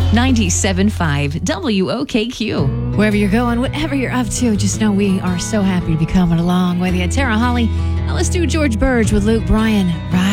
97.5 WOKQ. Wherever you're going, whatever you're up to, just know we are so happy to be coming along with you. Tara Holly, now let's do George Burge with Luke Bryan. Right.